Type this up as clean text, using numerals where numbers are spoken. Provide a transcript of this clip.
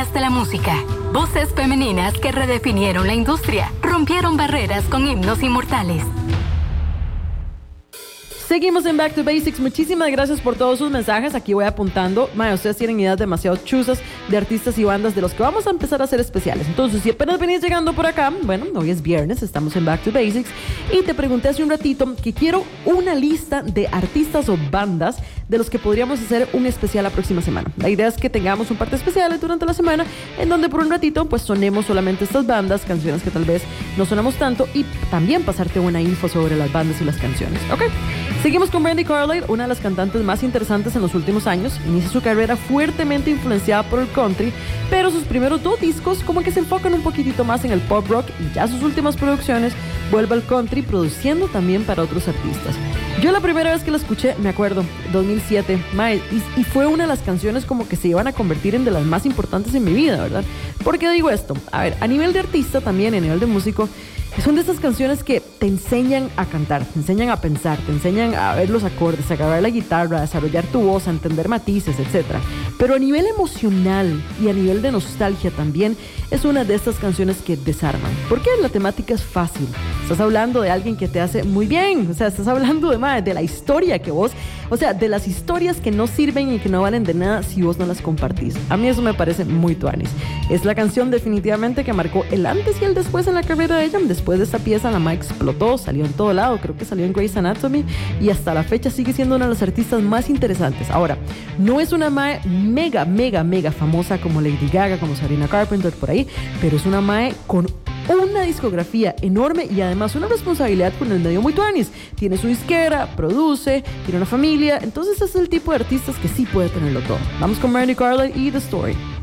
Reinas de la música. Voces femeninas que redefinieron la industria, rompieron barreras con himnos inmortales. Seguimos en Back to Basics. Muchísimas gracias por todos sus mensajes. Aquí voy apuntando. Ustedes tienen ideas demasiado chuzas de artistas y bandas de los que vamos a empezar a hacer especiales. Entonces, si apenas venís llegando por acá, bueno, hoy es viernes, estamos en Back to Basics. Y te pregunté hace un ratito que quiero una lista de artistas o bandas de los que podríamos hacer un especial la próxima semana. La idea es que tengamos un par de especiales durante la semana en donde por un ratito pues sonemos solamente estas bandas, canciones que tal vez no sonamos tanto y también pasarte buena info sobre las bandas y las canciones. ¿Ok? Seguimos con Brandi Carlile, una de las cantantes más interesantes en los últimos años. Inicia su carrera fuertemente influenciada por el country, pero sus primeros 2 discos como que se enfocan un poquitito más en el pop rock y ya sus últimas producciones vuelve al country produciendo también para otros artistas. Yo la primera vez que la escuché, me acuerdo, 2007, y fue una de las canciones como que se iban a convertir en de las más importantes en mi vida, ¿verdad? ¿Por qué digo esto? A ver, a nivel de artista también, a nivel de músico, son de esas canciones que te enseñan a cantar, te enseñan a pensar, te enseñan a ver los acordes, a agarrar la guitarra, a desarrollar tu voz, a entender matices, etc. Pero a nivel emocional y a nivel de nostalgia también es una de estas canciones que desarman. Porque la temática es fácil. Estás hablando de alguien que te hace muy bien. O sea, estás hablando de la historia que vos... O sea, de las historias que no sirven y que no valen de nada si vos no las compartís. A mí eso me parece muy tuanis. Es la canción definitivamente que marcó el antes y el después en la carrera de ella. Después de esta pieza, la mae explotó, salió en todo lado. Creo que salió en Grey's Anatomy y hasta la fecha sigue siendo una de las artistas más interesantes. Ahora, no es una mae mega famosa como Lady Gaga, como Sabrina Carpenter, por ahí, pero es una mae con una discografía enorme y además una responsabilidad con el medio muy tuanis. Tiene su disquera, produce, tiene una familia, entonces es el tipo de artistas que sí puede tenerlo todo. Vamos con Brandi Carlile y The Story.